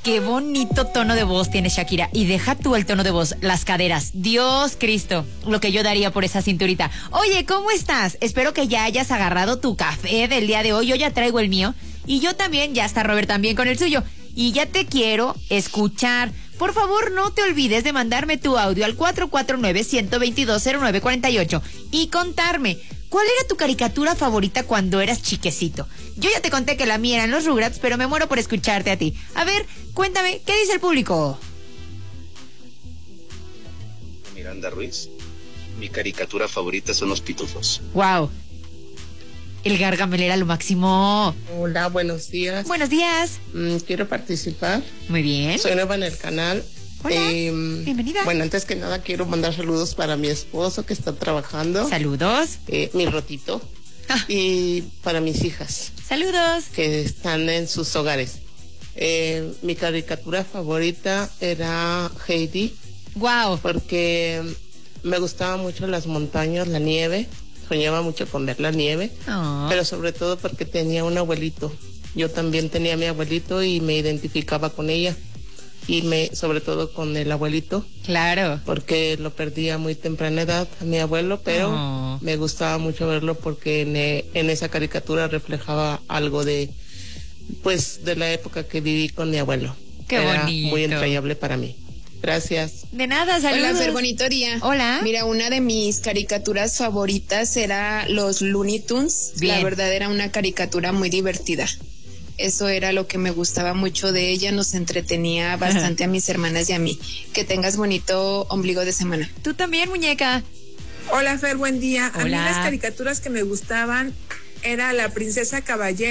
Qué bonito tono de voz tiene Shakira. Y deja tú el tono de voz, las caderas. Dios Cristo, lo que yo daría por esa cinturita. Oye, ¿cómo estás? Espero que ya hayas agarrado tu café del día de hoy. Yo ya traigo el mío. Y yo también, ya está Robert también con el suyo. Y ya te quiero escuchar. Por favor, no te olvides de mandarme tu audio al 449-122-0948 y contarme, ¿cuál era tu caricatura favorita cuando eras chiquecito? Yo ya te conté que la mía eran los Rugrats, pero me muero por escucharte a ti. A ver, cuéntame, ¿qué dice el público? Miranda Ruiz. Mi caricatura favorita son los Pitufos. Wow. El Gargamel era lo máximo. Hola, buenos días. Buenos días. Quiero participar. Muy bien. Soy nueva en el canal. Hola, bienvenida. Bueno, antes que nada quiero mandar saludos para mi esposo que está trabajando. Saludos. Mi Rotito. Y para mis hijas. Saludos. Que están en sus hogares. Mi caricatura favorita era Heidi. Wow. Porque me gustaban mucho las montañas, la nieve. Soñaba mucho con ver la nieve, pero sobre todo porque tenía un abuelito. Yo también tenía a mi abuelito y me identificaba con ella. Y sobre todo con el abuelito. Claro. Porque lo perdí a muy temprana edad, a mi abuelo, pero me gustaba mucho verlo porque en esa caricatura reflejaba algo de la época que viví con mi abuelo. Qué Era bonito. muy entrañable para mí. Gracias. De nada, saludos. Hola, Fer, bonito día. Hola. Mira, una de mis caricaturas favoritas era los Looney Tunes. Bien. La verdad era una caricatura muy divertida. Eso era lo que me gustaba mucho de ella, nos entretenía bastante a mis hermanas y a mí. Que tengas bonito ombligo de semana. Tú también, muñeca. Hola, Fer, buen día. Hola. A mí las caricaturas que me gustaban era La Princesa Caballero.